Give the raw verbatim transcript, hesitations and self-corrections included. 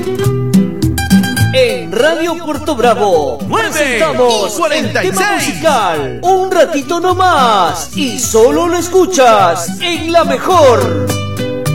En Radio Puerto Bravo presentamos el tema musical Un ratito nomás, y solo lo escuchas en La Mejor.